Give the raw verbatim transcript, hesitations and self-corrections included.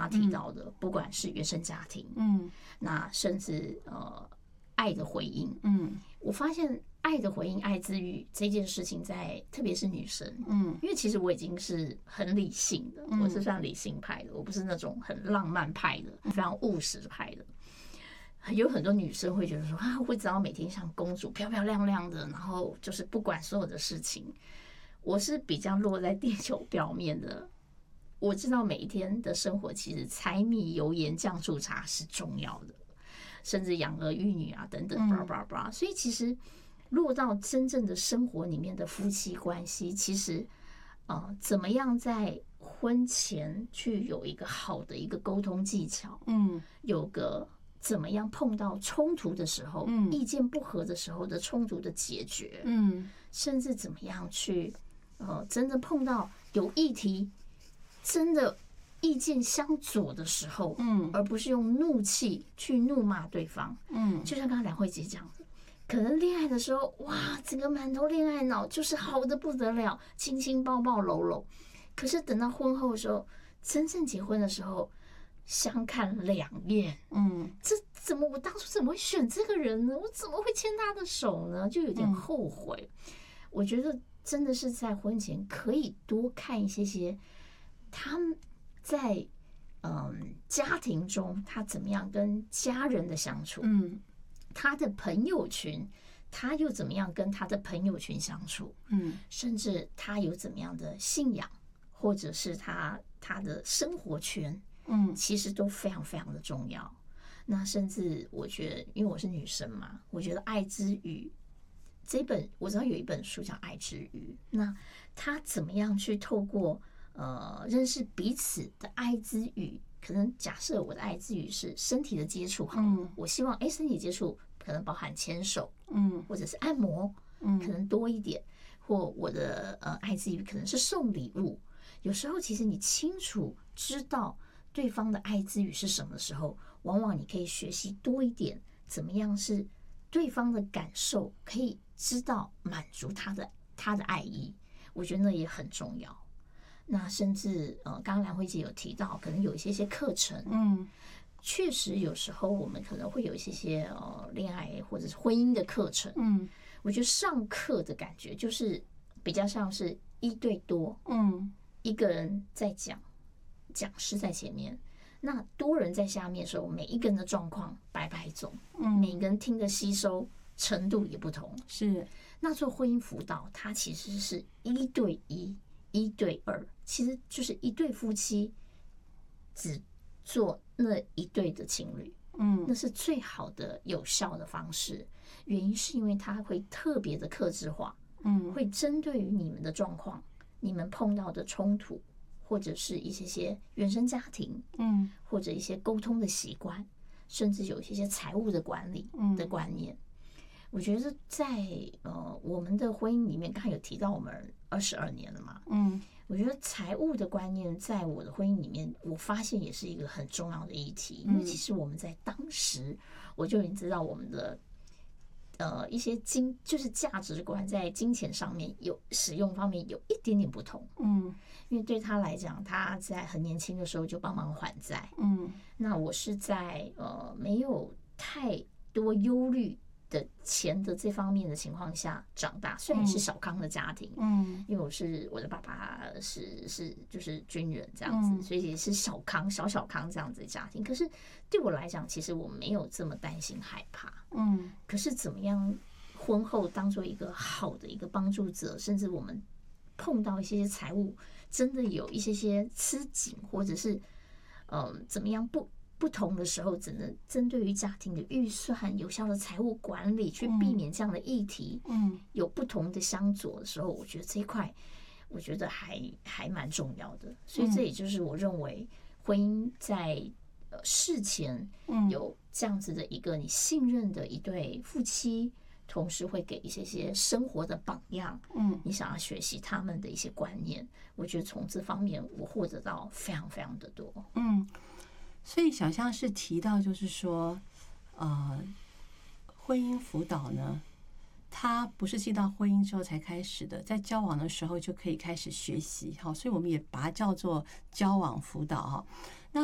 刚提到的，不管是原生家庭， 嗯， 那甚至呃爱的回应， 嗯， 我发现爱的回应、爱之语这件事情在，特别是女生， 嗯， 因为其实我已经是很理性的，我是算理性派的，我不是那种很浪漫派的，非常务实派的。有很多女生会觉得说啊，我只要每天像公主漂漂亮亮的，然后就是不管所有的事情。我是比较落在地球表面的，我知道每一天的生活其实柴米油盐酱醋茶是重要的，甚至养儿育女啊等等，叭叭叭。所以其实落到真正的生活里面的夫妻关系，其实呃，怎么样在婚前去有一个好的一个沟通技巧， 嗯， 有个。怎么样碰到冲突的时候，嗯，意见不合的时候的冲突的解决， 嗯， 甚至怎么样去，呃，真的碰到有议题，真的意见相左的时候，嗯，而不是用怒气去怒骂对方，嗯，就像刚刚梁慧姐讲的，可能恋爱的时候，哇，整个满头恋爱脑，就是好的不得了，亲亲抱抱搂搂，可是等到婚后的时候，真正结婚的时候。相看两厌，嗯，这怎么我当初怎么会选这个人呢？我怎么会牵他的手呢？就有点后悔。嗯、我觉得真的是在婚前可以多看一些些他们在嗯家庭中他怎么样跟家人的相处，嗯，他的朋友群他又怎么样跟他的朋友群相处，嗯，甚至他有怎么样的信仰，或者是他他的生活圈。嗯，其实都非常非常的重要。那甚至我觉得，因为我是女生嘛，我觉得《爱之语》这本我知道有一本书叫《爱之语》，那他怎么样去透过呃认识彼此的爱之语？可能假设我的爱之语是身体的接触，好了，嗯、我希望哎身体接触可能包含牵手，嗯，或者是按摩，嗯，可能多一点，或我的呃爱之语可能是送礼物。有时候其实你清楚知道。对方的爱之语是什么时候，往往你可以学习多一点，怎么样是对方的感受，可以知道满足他的他的爱意，我觉得那也很重要。那甚至呃，刚刚梁慧姐有提到，可能有一些些课程，嗯，确实有时候我们可能会有一些些呃恋爱或者是婚姻的课程，嗯，我觉得上课的感觉就是比较像是一对多，嗯，一个人在讲。讲师在前面，那多人在下面的时候，每一个人的状况百百种，嗯，每个人听的吸收程度也不同。 是， 那做婚姻辅导，它其实是一对一、一对二，其实就是一对夫妻只做那一对的情侣，嗯，那是最好的、有效的方式。原因是因为它会特别的客制化，嗯，会针对于你们的状况、你们碰到的冲突。或者是一些些原生家庭，嗯，或者一些沟通的习惯，甚至有一些些财务的管理的观念。嗯、我觉得在呃我们的婚姻里面，刚才有提到我们二十二年了嘛，嗯，我觉得财务的观念在我的婚姻里面，我发现也是一个很重要的议题，因为其实我们在当时我就已经知道我们的。呃，一些金就是价值观在金钱上面有使用方面有一点点不同，嗯，因为对他来讲，他在很年轻的时候就帮忙还债，嗯，那我是在呃没有太多忧虑的钱的这方面的情况下长大，虽然是小康的家庭，嗯，因为我是我的爸爸是是就是军人这样子，嗯、所以也是小康小小康这样子的家庭，可是对我来讲，其实我没有这么担心害怕。嗯，可是怎么样婚后当做一个好的一个帮助者，甚至我们碰到一些财务真的有一些些吃紧，或者是嗯、呃、怎么样不不同的时候，只能针对于家庭的预算、有效的财务管理，去避免这样的议题。嗯，有不同的相左的时候，我觉得这一块我觉得还还蛮重要的。所以这也就是我认为婚姻在。呃，事前有这样子的一个你信任的一对夫妻，同时会给一些些生活的榜样，嗯，你想要学习他们的一些观念，我觉得从这方面我获得到非常非常的多， 嗯，所以小象是提到就是说，呃，婚姻辅导呢，它不是进到婚姻之后才开始的，在交往的时候就可以开始学习，好，所以我们也把它叫做交往辅导哈。那